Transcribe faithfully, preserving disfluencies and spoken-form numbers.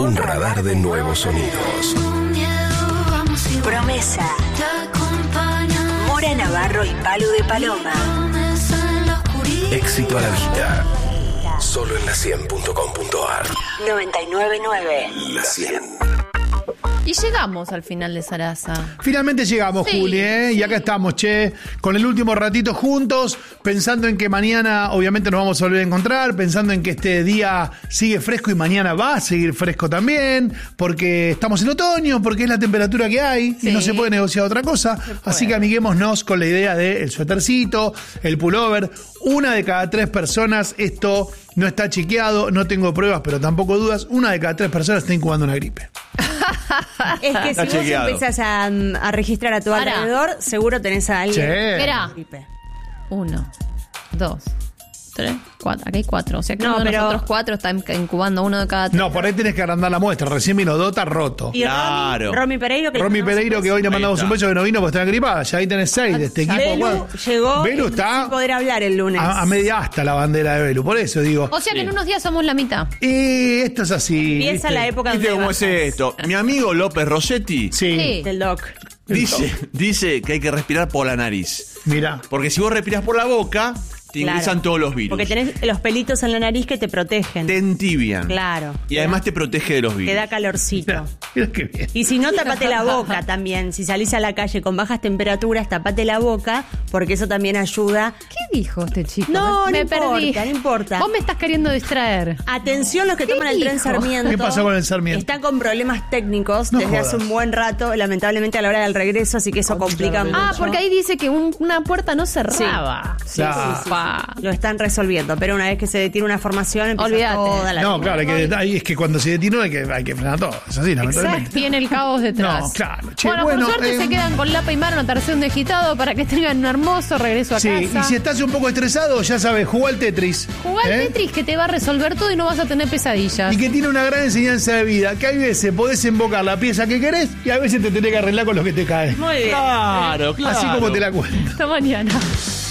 Un radar de nuevos sonidos. Promesa. Mora Navarro y Palu de Paloma. Éxito a la vista. Solo en la cien punto com punto a r. noventa y nueve punto nueve. La cien. Y llegamos al final de Sarasa. Finalmente llegamos, Sí, Juli, ¿eh? sí. Y acá estamos, che, con el último ratito juntos, pensando en que mañana obviamente nos vamos a volver a encontrar, pensando en que este día sigue fresco y mañana va a seguir fresco también, porque estamos en otoño, porque es la temperatura que hay Sí. y no se puede negociar otra cosa. Así que amiguémonos con la idea del suétercito, el pullover. Una de cada tres personas, esto no está chequeado, no tengo pruebas, pero tampoco dudas, una de cada tres personas está incubando una gripe. Es que si Está vos chequeado. empezás a, a registrar a tu Pará. alrededor, seguro tenés a alguien. Che. Espera. Gripe. Uno, dos, tres, cuatro. Aquí hay cuatro. O sea que No, uno de pero- nosotros cuatro está incubando uno de cada tres. No, por ahí tenés que agrandar la muestra. Recién vino Dota roto. Y Claro. Romy, Romy Pereiro, que le Romy mandamos Pereiro, un que hoy le Ahí mandamos un está. beso que no vino porque está gripada. Ya ahí tenés seis de este equipo. Belu Bueno, llegó Belu y está sin poder hablar el lunes. a, a media asta la bandera de Belu. Por eso digo. O sea que en unos días somos la mitad. Y esto es así. Empieza ¿viste? la época ¿Viste donde cómo es bajas esto? Mi amigo López Rossetti Sí, Sí. del doc. dice, dice que hay que respirar por la nariz. mira. Porque si vos respirás por la boca, te Claro. ingresan todos los virus. Porque tenés los pelitos en la nariz que te protegen. Te entibian. Claro. Y además te protege de los virus. Te da calorcito. Mira, mira qué bien. Y si no, tapate la boca también. Si salís a la calle con bajas temperaturas, tapate la boca, porque eso también ayuda. ¿Qué dijo este chico? No, me no perdí. importa, no importa. Vos me estás queriendo distraer. Atención los que ¿Qué toman el tren dijo? Sarmiento. ¿Qué pasó con el Sarmiento? Está con problemas técnicos No desde jodas. hace un buen rato, lamentablemente a la hora del regreso, así que eso complica mucho. Ah, porque ahí dice que un- una puerta no cerraba. Sí, Claro. sí, sí, Pa. sí. Lo están resolviendo, pero una vez que se detiene una formación, empieza Olvídate. toda la No, claro, hay que, hay- es que cuando se detiene hay que, hay que frenar todo. Es así, lamentablemente. Viene el caos detrás. No, claro. Che, bueno, bueno, por suerte eh, se quedan con Lapa y Maro, tercero de agitado para que tengan un hermoso regreso a Sí, casa. y si estás un poco estresado, ya sabes, jugá al Tetris. Jugá al ¿eh? Tetris que te va a resolver todo y no vas a tener pesadillas. Y que tiene una gran enseñanza de vida, que hay veces podés invocar la pieza que querés y a veces te tenés que arreglar con lo que te cae. Muy bien. Claro, claro. Así como te la cuento. Hasta mañana.